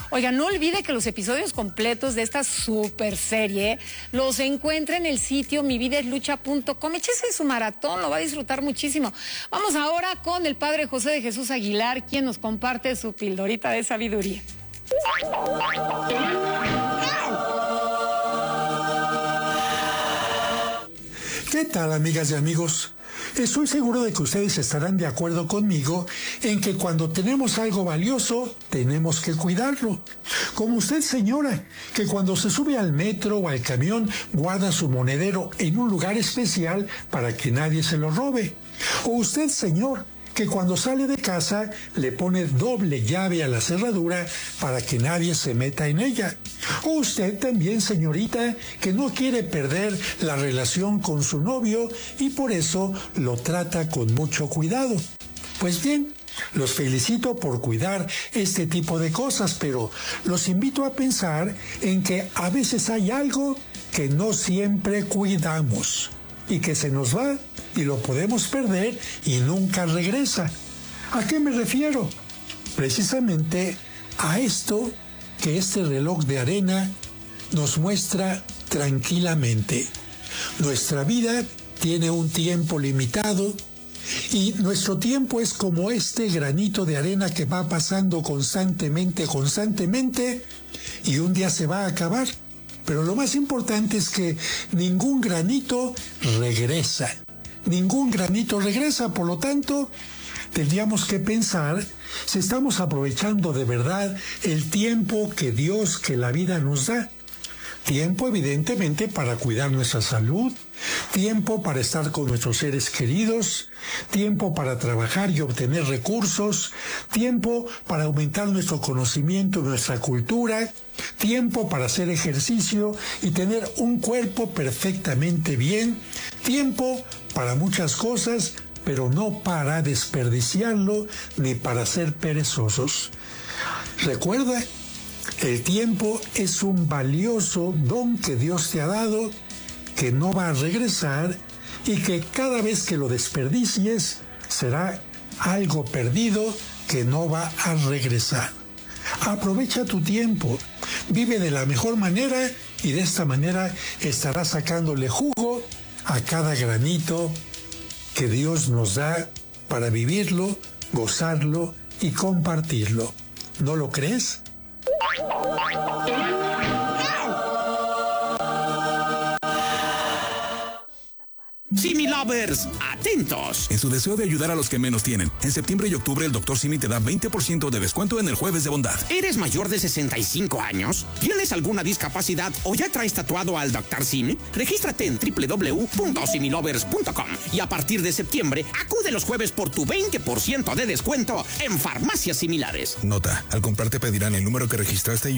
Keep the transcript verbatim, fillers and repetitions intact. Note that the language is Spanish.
Oiga, no olvide que los episodios completos de esta super serie los encuentra en el sitio mi vida es lucha punto com. Échese su maratón, lo va a disfrutar muchísimo. Vamos ahora con el padre José de Jesús Aguilar, quien nos comparte su pildorita de sabiduría. ¿Qué tal, amigas y amigos? Estoy seguro de que ustedes estarán de acuerdo conmigo en que cuando tenemos algo valioso, tenemos que cuidarlo. Como usted, señora, que cuando se sube al metro o al camión, guarda su monedero en un lugar especial para que nadie se lo robe. O usted, señor, que cuando sale de casa le pone doble llave a la cerradura para que nadie se meta en ella. O usted también, señorita, que no quiere perder la relación con su novio y por eso lo trata con mucho cuidado. Pues bien, los felicito por cuidar este tipo de cosas, pero los invito a pensar en que a veces hay algo que no siempre cuidamos y que se nos va y lo podemos perder y nunca regresa. ¿A qué me refiero? Precisamente a esto que este reloj de arena nos muestra tranquilamente. Nuestra vida tiene un tiempo limitado y nuestro tiempo es como este granito de arena que va pasando constantemente, constantemente y un día se va a acabar. Pero lo más importante es que ningún granito regresa. Ningún granito regresa, por lo tanto, tendríamos que pensar si estamos aprovechando de verdad el tiempo que Dios, que la vida nos da. Tiempo, evidentemente, para cuidar nuestra salud, tiempo para estar con nuestros seres queridos, tiempo para trabajar y obtener recursos, tiempo para aumentar nuestro conocimiento, nuestra cultura, tiempo para hacer ejercicio y tener un cuerpo perfectamente bien, tiempo para muchas cosas, pero no para desperdiciarlo ni para ser perezosos. Recuerda, el tiempo es un valioso don que Dios te ha dado, que no va a regresar y que cada vez que lo desperdicies será algo perdido que no va a regresar. Aprovecha tu tiempo, vive de la mejor manera y de esta manera estarás sacándole jugo a cada granito que Dios nos da para vivirlo, gozarlo y compartirlo. ¿No lo crees? Simi Lovers, atentos. En su deseo de ayudar a los que menos tienen, en septiembre y octubre el doctor Simi te da veinte por ciento de descuento en el Jueves de Bondad. ¿Eres mayor de sesenta y cinco años? ¿Tienes alguna discapacidad o ya traes tatuado al doctor Simi? Regístrate en doble u doble u doble u punto simi lovers punto com y a partir de septiembre acude los jueves por tu veinte por ciento de descuento en farmacias similares. Nota, al comprar te pedirán el número que registraste y